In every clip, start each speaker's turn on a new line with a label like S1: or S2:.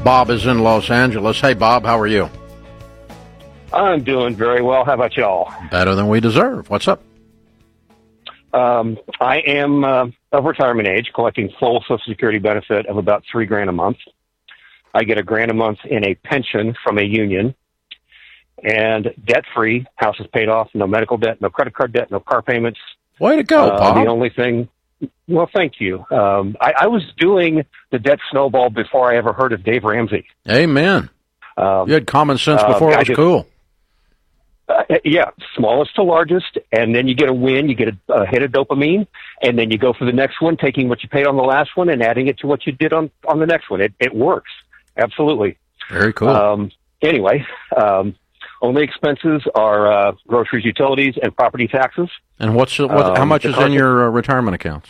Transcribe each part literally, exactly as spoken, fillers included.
S1: Bob is in Los Angeles. Hey, Bob, how are you?
S2: I'm doing very well. How about y'all?
S1: Better than we deserve. What's up?
S2: Um, I am uh, of retirement age, collecting full Social Security benefit of about three grand a month. I get a grand a month in a pension from a union, and debt-free. House is paid off. No medical debt, no credit card debt, no car payments.
S1: Way to go,
S2: uh,
S1: Bob.
S2: The only thing. Well, thank you. Um, I, I was doing the debt snowball before I ever heard of Dave Ramsey.
S1: Amen.
S2: Um,
S1: you had common sense before uh, it was
S2: just,
S1: cool.
S2: Uh, yeah, smallest to largest, and then you get a win, you get a, a hit of dopamine, and then you go for the next one, taking what you paid on the last one and adding it to what you did on, on the next one. It, it works. Absolutely.
S1: Very cool.
S2: Um, anyway, um, only expenses are uh, groceries, utilities, and property taxes.
S1: And what's what, um, how much is in your uh, retirement accounts?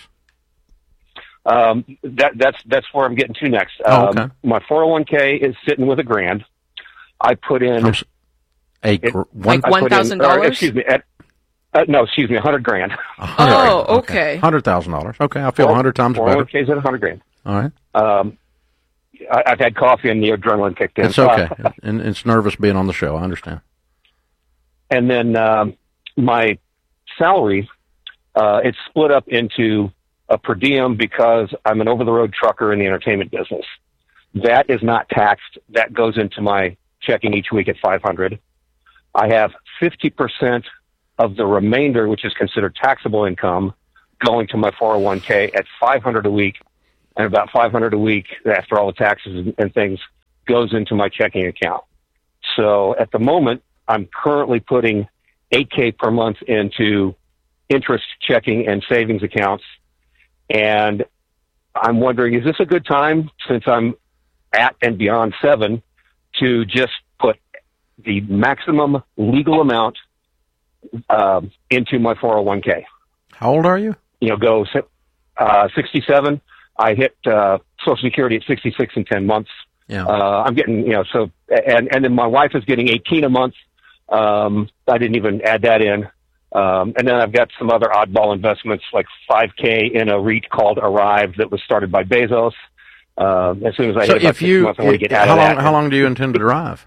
S2: Um, that, that's that's where I'm getting to next.
S1: Oh, okay.
S2: Um, my four oh one k is sitting with a grand. I put in
S1: a gr-
S2: it,
S1: one
S3: like one thousand dollars.
S2: Excuse me. At, uh, no, excuse me, a hundred grand.
S3: Oh, okay.
S1: Hundred thousand dollars. Okay, I feel a hundred times better.
S2: four oh one k is at a hundred grand.
S1: All right.
S2: Um, I, I've had coffee and the adrenaline kicked in.
S1: It's okay, and it's nervous being on the show. I understand.
S2: And then um, my salary, uh, it's split up into a per diem because I'm an over-the-road trucker in the entertainment business. That is not taxed. That goes into my checking each week at five hundred dollars. I have fifty percent of the remainder, which is considered taxable income, going to my four oh one k at five hundred dollars a week, and about five hundred dollars a week after all the taxes and things goes into my checking account. So at the moment, I'm currently putting eight K per month into interest checking and savings accounts. And I'm wondering, is this a good time, since I'm at and beyond seven, to just put the maximum legal amount uh, into my four oh one k?
S1: How old are you?
S2: You know, go uh, sixty-seven. I hit uh, Social Security at sixty-six in ten months.
S1: Yeah.
S2: Uh, I'm getting, you know, so, and, and then my wife is getting eighteen a month. Um, I didn't even add that in. Um, and then I've got some other oddball investments, like five K in a REIT called Arrive that was started by Bezos. Uh, as soon as I
S1: so
S2: hit about
S1: if
S2: six
S1: you,
S2: months, I want to get out
S1: how
S2: of
S1: long,
S2: that.
S1: How long do you intend to drive?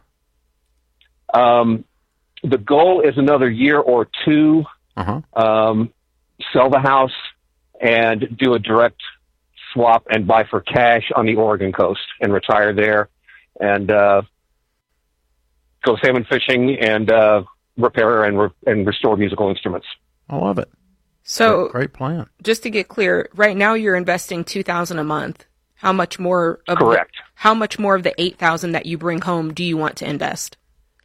S2: Um, the goal is another year or two,
S1: uh-huh.
S2: um, sell the house and do a direct swap and buy for cash on the Oregon coast and retire there and uh, go salmon fishing and uh, repair and re- and restore musical instruments.
S1: I love it.
S3: So
S1: great, great plan.
S3: Just to get clear, right now you're investing two thousand dollars a month. How much more of
S2: Correct.
S3: The, how much more of the eight thousand dollars that you bring home do you want to invest?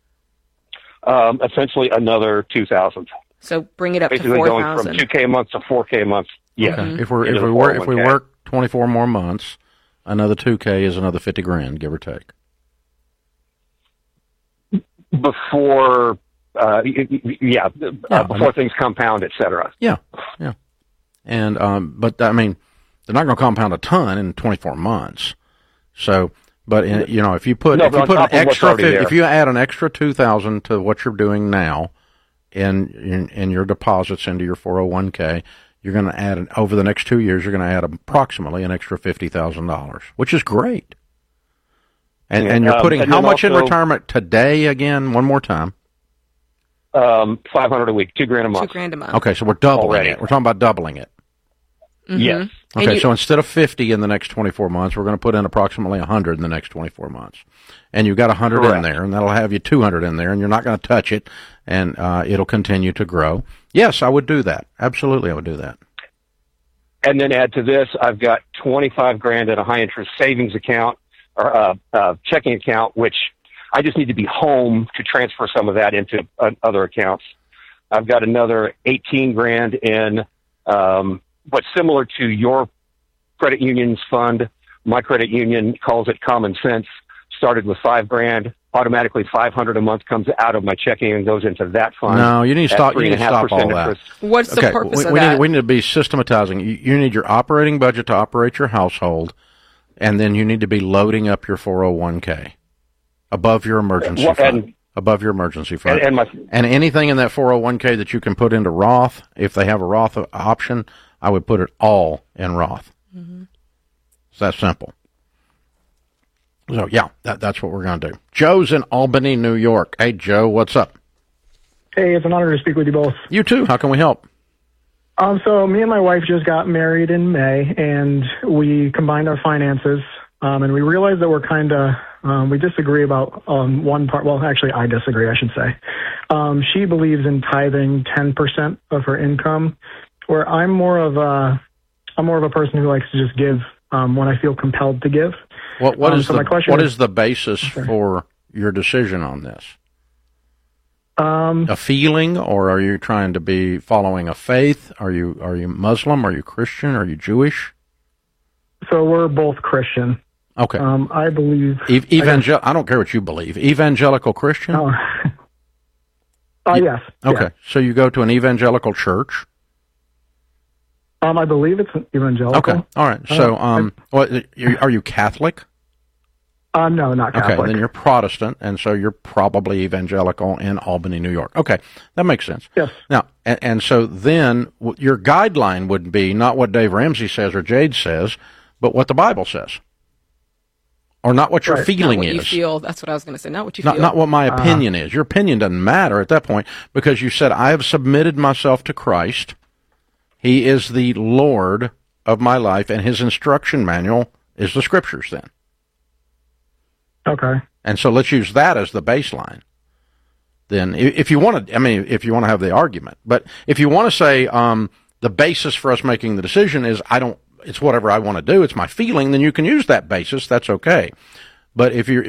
S2: Um, essentially another two thousand dollars.
S3: So bring it up
S2: Basically
S3: to four
S2: going
S3: thousand dollars.
S2: from two K a month to four K a month. Yeah.
S1: Okay. Mm-hmm. If we're if we work if we work twenty-four more months, another two K is another fifty grand, give or take.
S2: Before, uh, yeah,
S1: yeah
S2: uh, before I mean, things compound, et cetera.
S1: Yeah, yeah. And um, but I mean, they're not going to compound a ton in twenty-four months. So, but in, you know, if you put
S2: no,
S1: if you put an extra
S2: there.
S1: if you add an extra two thousand to what you're doing now, in in, in your deposits into your four oh one k, you're going to add an, over the next two years, you're going to add approximately an extra fifty thousand dollars, which is great. And, and you're putting um, and how much also, in retirement today again? One more time.
S2: Um, five hundred a week, two grand a month.
S3: Two grand a month.
S1: Okay, so we're doubling
S2: Already.
S1: it. We're talking about doubling it.
S3: Mm-hmm.
S2: Yes.
S1: Okay,
S3: you,
S1: so instead of fifty in the next twenty-four months, we're going to put in approximately one hundred in the next twenty-four months. And you've got one hundred
S2: correct.
S1: in there, and that'll have you two hundred in there, and you're not going to touch it, and uh, it'll continue to grow. Yes, I would do that. Absolutely, I would do that.
S2: And then add to this, I've got twenty-five grand in a high interest savings account or uh, uh, checking account, which I just need to be home to transfer some of that into uh, other accounts. I've got another eighteen grand in um, what's similar to your credit union's fund. My credit union calls it Common Sense. Started with five grand. Automatically five hundred a month comes out of my checking and goes into that fund.
S1: No, you need to stop. You need to stop all that.
S3: What's the
S1: okay,
S3: purpose
S1: we,
S3: of
S1: we
S3: that?
S1: Need, we need to be systematizing. You, you need your operating budget to operate your household, and then you need to be loading up your four oh one k above your emergency
S2: well,
S1: fund.
S2: And,
S1: above your emergency fund.
S2: And, and, my,
S1: and anything in that four oh one k that you can put into Roth, if they have a Roth option, I would put it all in Roth.
S3: Mm-hmm.
S1: It's that simple. So, yeah, that, that's what we're going to do. Joe's in Albany, New York. Hey, Joe, what's up?
S4: Hey, it's an honor to speak with you both.
S1: You too. How can we help?
S4: Um, so me and my wife just got married in May, and we combined our finances, um, and we realized that we're kind of, um, we disagree about um, one part. Well, actually, I disagree, I should say. Um, she believes in tithing ten percent of her income, where I'm more of a, I'm more of a person who likes to just give um, when I feel compelled to give.
S1: What, what,
S4: um,
S1: is,
S4: so
S1: the,
S4: my question
S1: what
S4: is,
S1: is the basis
S4: sure.
S1: for your decision on this?
S4: Um,
S1: a feeling, or are you trying to be following a faith? Are you are you Muslim? Are you Christian? Are you Jewish?
S4: So we're both Christian.
S1: Okay.
S4: Um, I believe
S1: e- evangel. I, I don't care what you believe. Evangelical Christian.
S4: Oh, uh, yes.
S1: Okay.
S4: Yeah.
S1: So you go to an evangelical church.
S4: Um, I believe it's evangelical.
S1: Okay. All right. So, um, what, are you Catholic?
S4: Uh, no, not Catholic.
S1: Okay, then you're Protestant, and so you're probably evangelical in Albany, New York. Okay, that makes sense.
S4: Yes.
S1: Now, and, and so then w- your guideline would be not what Dave Ramsey says or Jade says, but what the Bible says. Or not what your
S4: Right.
S1: feeling
S3: Not what
S1: is.
S3: you feel. That's what I was going to say. Not what you
S1: Not,
S3: feel.
S1: not what my opinion uh, is. Your opinion doesn't matter at that point because you said, I have submitted myself to Christ. He is the Lord of my life, and his instruction manual is the Scriptures then.
S4: Okay.
S1: And so let's use that as the baseline. Then if you want to, I mean, if you want to have the argument, but if you want to say um, the basis for us making the decision is I don't, it's whatever I want to do, it's my feeling, then you can use that basis. That's okay. But if you're